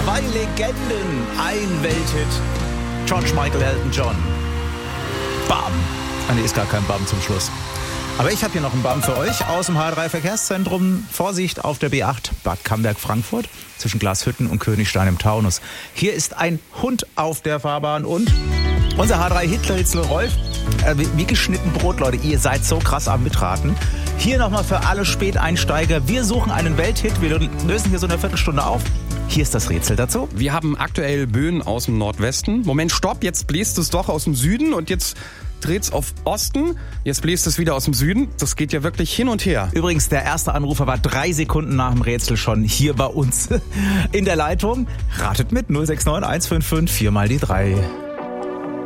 2 Legenden, ein Welthit. George Michael, Elton John. Bam. Nee, ist gar kein Bam zum Schluss. Aber ich habe hier noch einen Bam für euch aus dem H3 Verkehrszentrum. Vorsicht auf der B8 Bad Camberg-Frankfurt zwischen Glashütten und Königstein im Taunus. Hier ist ein Hund auf der Fahrbahn und unser H3-Hitler-Hitzel Rolf. Wie geschnitten Brot, Leute. Ihr seid so krass am Mitraten. Hier nochmal für alle Späteinsteiger. Wir suchen einen Welthit. Wir lösen hier so eine Viertelstunde auf. Hier ist das Rätsel dazu. Wir haben aktuell Böen aus dem Nordwesten. Moment, stopp, jetzt bläst es doch aus dem Süden und jetzt dreht's auf Osten. Jetzt bläst es wieder aus dem Süden. Das geht ja wirklich hin und her. Übrigens, der erste Anrufer war 3 Sekunden nach dem Rätsel schon hier bei uns in der Leitung. Ratet mit 069 155 4 mal die 3.